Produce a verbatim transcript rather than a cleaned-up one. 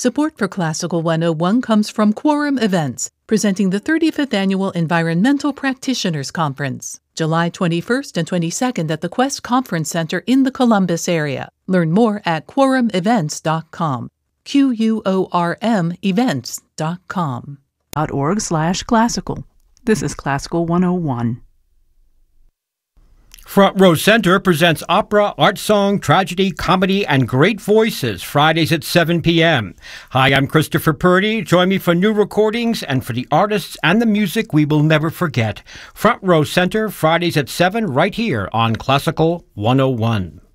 Support for Classical one oh one comes from Quorum Events, presenting the thirty-fifth Annual Environmental Practitioners Conference, July twenty-first and twenty-second at the Quest Conference Center in the Columbus area. Learn more at quorum events dot com. Q U O R M events dot com. .org slash classical. This is Classical one oh one. Front Row Center presents opera, art song, tragedy, comedy, and great voices Fridays at seven p.m. Hi, I'm Christopher Purdy. Join me for new recordings and for the artists and the music we will never forget. Front Row Center, Fridays at seven, right here on Classical one oh one.